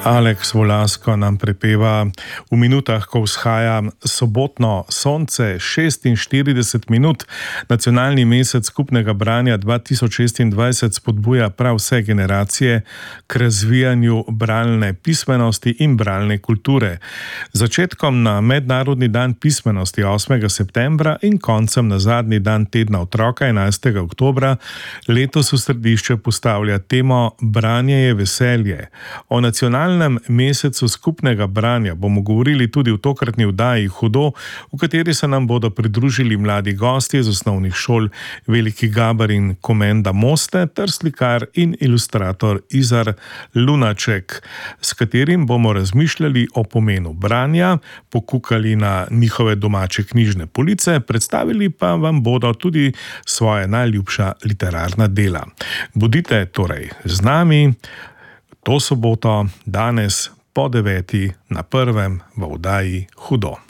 Aleks Volasko nam prepeva v minutah, ko vzhaja sobotno sonce, 46 minut. Nacionalni mesec skupnega branja 2026 spodbuja prav vse generacije k razvijanju bralne pismenosti in bralne kulture. Začetkom na Mednarodni dan pismenosti 8. septembra in koncem na zadnji dan tedna otroka 11. oktobra letos v središče postavlja temo Branje je veselje. O nacionalnem mesecu skupnega branja bomo govorili tudi v tokratni oddaji Hudo, v kateri se nam bodo pridružili mladi gostje iz osnovnih šol Veliki Gabar in Komenda Moste ter slikar in ilustrator Izar Lunaček, s katerim bomo razmišljali o pomenu branja, pokukali na njihove domače knjižne police, predstavili pa vam bodo tudi svoje najljubša literarna dela. Bodite torej z nami to soboto, danes po 9. na prvem v oddaji Hudo.